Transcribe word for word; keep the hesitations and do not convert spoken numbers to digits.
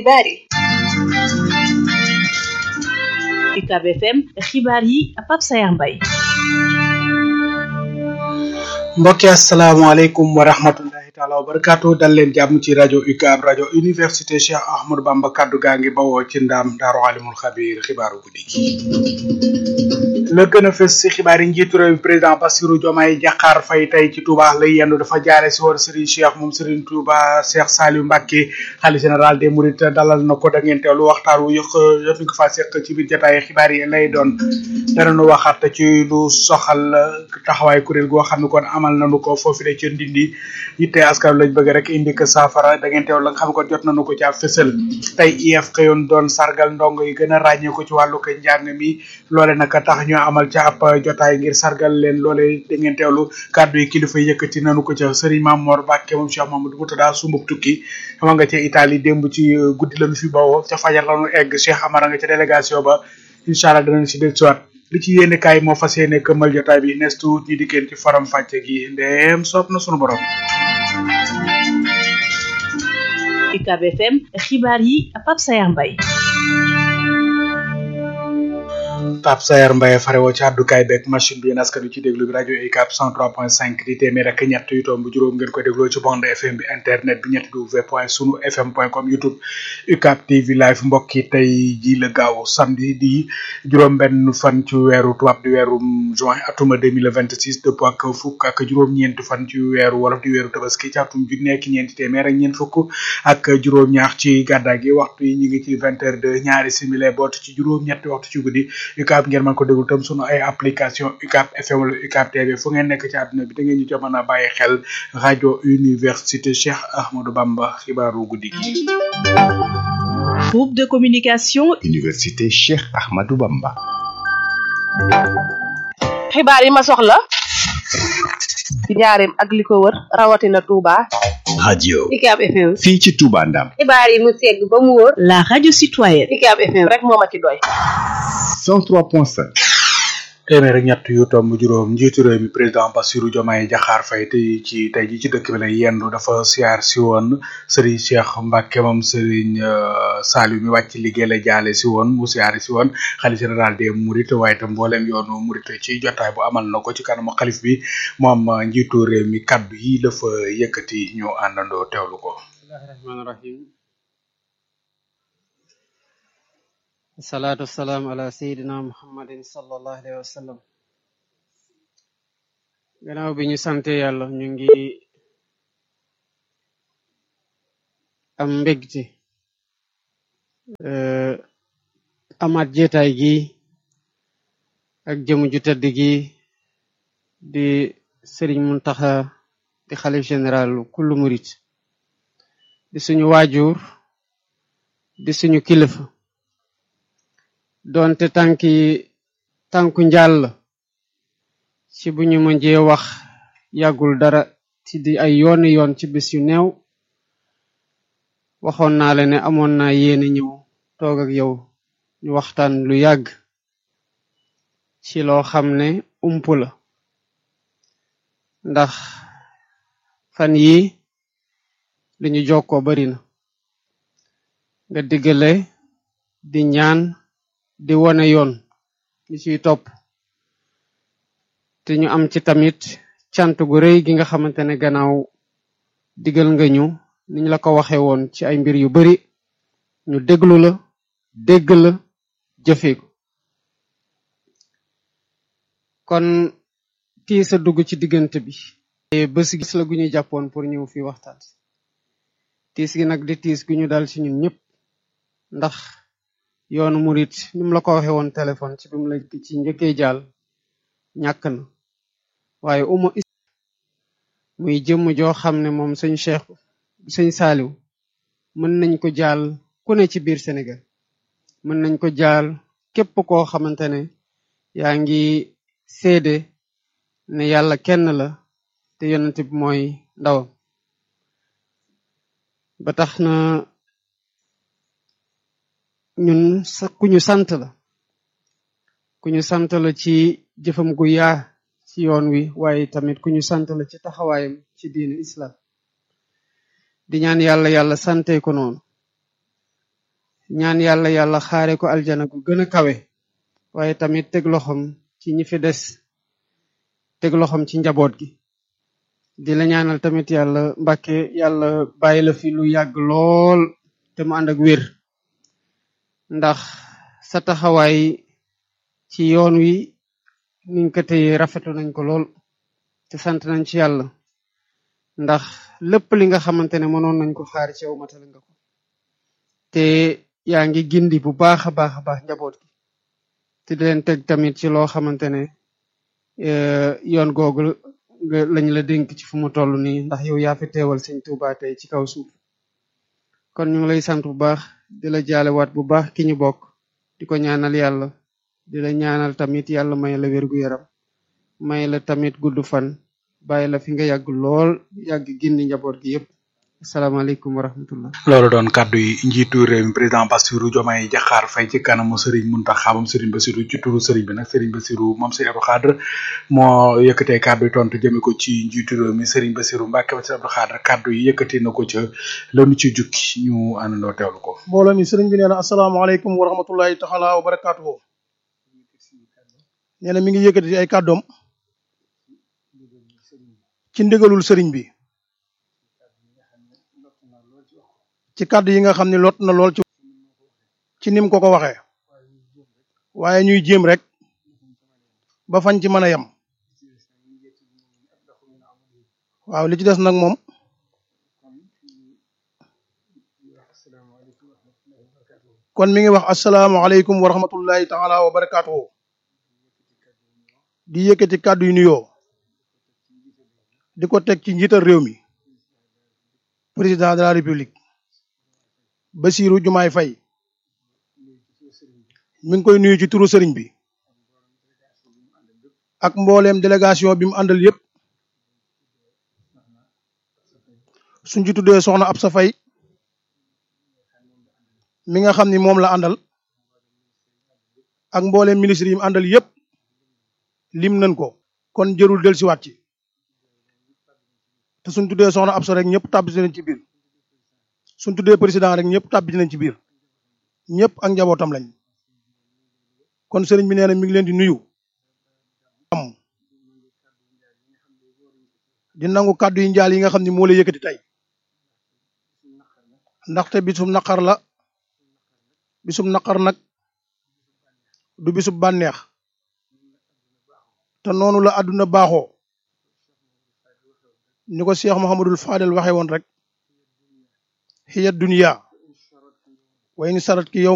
xibaar yi. U C A B F M xibaar yi Pape Sayar Mbaye. mbokki asalaamaaleykum wa rahmatullahi taala wa barakaatu dal leen jàmm ci rajo U C A B rajo université Cheikh Ahmadou Bamba kaddu gaa ngi bawoo ci ndaam daaru alimul xabiir xibaaru guddi gi la gën a fës ci xibaar yi njiitu réew président Bassirou Diomaye Diakhar Faye tey ci Touba lay yendu dafa jaare si woon Serigne Cheikh moom Serigne Touba Cheikh Saliou Mbacké xalifa général des Mourides dalal na ko da ngeen teewlu waxtaan wu yëq yëpp ñu ko faa seq ci biir jotaay xibaar yi lay doon danañu waxaat ci lu soxal taxawaay kuréel goo xam ne kon amal nañu ko foofu de ci Ndindi yitte askan lañ bëgg rek indi ko saafara da ngeen teewlu la nga xam ne kon jot nañu ko ci ab fësal tey I F xëyoon doon sargal ndongo yi gën a ràññee ko ci wàllu ko njàng mi loole naka tax ñu amal ca ab jotaay ngir sargal leen loole da ngeen teewlu kàddu yi kilifa yëkkati nañu ko ca Serigne Mamor Mbacké moom Cheikh Mamadou Moutada sumbub tukki xam nga ca Italie démb ci guddi lañu fi bawoo ca fajar lañu egg Cheikh Amara nga ca délégation ba incha allah danañ si del siwaat li ci yéene kaay moo fas yéene këmmal jotaay bi nes tuut ñi dikkeen ci faram fàcce gi ndeem soob na sunu borom. U C A B F M xibaar yi Pape Sayar Mbaye. Pape Sayar Mbaye farewoo ci àddukaay beeg machine bi yéen askan wi ci déglu bi rajo U C A B cent trois point cinq di téeméer ak ñett yu tomb juróom ngeen koy dégloo ci bande F M bi internet bi ñetti w point sunu fm point com YouTube U C A B T V live mbokk yi tey ji la gaaw samedi di juróom benn fan ci weeru tubaab di weeru juin atuma deux mille vingt six dëppoo ak fukk ak juróom ñeent fan ci weeru wolof di weeru tabaski ci atum ju nekk ñeenti téeméer ak ñeent fukk ak juróom ñaar ci gàddaa gi waxtu yi ñu ngi ci vingt heures de ñaari simili boot ci juróom ñetti waxtu ci guddi U C A B ngeen mën ko déglu tam sunu ay application U C A B F M wala U C A B T V fu ngeen nekk ci àdduna bi da ngeen ñu ca mën a bàyyi xel rajo université Cheikh Ahmadou Bamba xibaaru guddi gi. Groupe de communication Université Cheikh Ahmadou Bamba. xibaar yi ma soxla ci njaareem ak li ko wër rawatina Touba. radio U C A B F M. fii ci Touba Ndam. xibaar yi mu segg ba mu wóor. la radio citoyenne. U C A B F M rek moo ma ci doy. cent trois point cinq. téeméer ak ñett yu tomb juróom njiitu réew mi président Bassirou Diomaye Diakhar Faye tey ci tey ji ci dëkk bi lay yendu dafa siyaar si woon Serigne Cheikh Mbacké moom Serigne Saliou mi wàcc liggéey la jaale si woon mu siyaar si woon xalif général des Mourides waaye itam mboolem yoonu Mouride ci jotaay bu amal na ko ci kanamu xalif bi moom njiitu réew mi kaddu yi la fa yëkkati ñu àndandoo teewlu ko. bismillahir rahmanir rahim. salaatu salaam ala sayyidina muhammadin sallallahu alayhi wa sallam. gannaaw bi ñu sante yàlla ñu ngi am mbégte amaat jeetaay gi ak jëmu ju tedd gi di Serigne Mountakha di xalif général kullu murit di suñu waajur di suñu kilifa doonte tànki tànku njàll ci bu ñu mënjee wax yàggul dara ci di ay yooni yoon ci bis yu néew waxoon naa la ne amoon naa yéene ñëw toog ak yow ñu waxtaan lu yàgg ci loo xam ne ump la ndax fan yi li ñu jokkoo bari na nga diggale di ñaan di wone yoon li ciy topp te ñu am ci tamit cant gu rëy gi nga xamante ne gannaaw digal nga ñu niñ la ko waxe woon ci ay mbir yu bari ñu déglu la dégg la jëfee ko kon tii sa dugg ci diggante bi bés gis la gu ñu jàppoon pour ñëw fi waxtaan tiis gi nag di tiis gu ñu dal ci ñun ñëpp ndax yoonu murit ni mu la ko waxe woon téléphone ci bi mu la ci njëkkee jaal ñàkk na waaye uma is muy jëmm joo xam ne moom sëñ Cheikh sëñ Saliou mën nañ ko jaal ku ne ci biir Sénégal mën nañ ko jaal képp koo xamante ne yaa ngi seede ne yàlla kenn la te yonent bi mooy ndawam ba tax na ñun ku ñu sant la ku ñu sant la ci jëfam gu yaa ci yoon wi waaye tamit ku ñu sant la ci taxawaayam ci diine islam di ñaan yàlla yàlla sante ko noonu ñaan yàlla yàlla xaare ko aljana gu gën a kawe waaye tamit teg loxom ci ñi fi des teg loxom ci njaboot gi di la ñaanal tamit yàlla Mbàkke yàlla bàyyi la fi lu yàgg lool te mu ànd ak wér ndax sa taxawaay ci yoon wi niñ ko téye rafetu nañ ko lool te sant nañ ci yàlla ndax lépp li nga xamante ne mënoon nañ ko xaar ci yow matal nga ko te yaa ngi gindi bu baax a baax a baax njaboot gi te di leen teg tamit ci loo xamante ne yoon googu lañ la dénk ci fu mu toll nii ndax yow yaa fi teewal Sëñ Tuubaa tey ci kaw suuf kon ñu ngi lay sant bu baax di la jaalewaat bu baax ki ñu bokk di ko ñaanal yàlla di la ñaanal tamit yàlla may la wérgu yaram may la tamit gudd fan bàyyi la fi nga yàgg lool yàgg gindi njaboot gi yëpp asalaamaaleykum wa rahmatullah loolu doon kàddu yi njiitu réew mi président Bassirou Diomaye Diakhar Faye ci kanamu Serigne Mountakha moom Serigne Bassirou ci turu Serigne bi nag Serigne Bassirou moom Serigne Abdou Khadre moo yëkkatee kàddu yi tontu jëme ko ci njiitu réew mi Serigne Bassirou Mbacké Serigne Abdou Khadre kàddu yi yëkkati na ko ca lanu ci jukki ñu àndandoo teewlu ko. mbooloo mi Serigne bi nee na asalaamaaleykum wa rahmatullahi taala wa barakaatuhu nee na mi ngi yëkkati ay kàddoom ci ndigalul Serigne bi ci kàddu yi nga xam ne lot na lool ci ci nim ko ko waxee waaye ñuy jéem rek ba fañ ci mën a yem waaw li ci des nag moom kon mi ngi wax asalaamaaleykum wa rahmatullahi taala wa barakaatuhu di yëkkati kàddu yu nuyoo di ko teg ci njiital réew mi président de la république Bassirou Diomaye Faye mi ngi koy nuyu ci turu sëriñ bi ak mbooleem délégation bi mu àndal yépp suñ ci tuddee soxna Absa Faye mi nga xam ni moom la àndal ak mbooleem ministre yi mu àndal yépp lim nañ ko kon jërul del siwaat ci te suñ tuddee soxna Absa rek ñëpp tàbbi nañ ci biir suñ tuddee président rek ñëpp tàbbi nañ ci biir ñëpp ak njabootam lañ kon sëriñ bi nee na mi ngi leen di nuyu am di nangu kàddu yi njaal yi nga xam ne moo la yëkkati tey ndaxte bisum naqar la bisum naqar nag du bisub bànneex te noonu la àdduna baaxoo ni ko Cheikh Mouhamadul Fadel waxe woon rek hiya dunya wa in sarat ki yow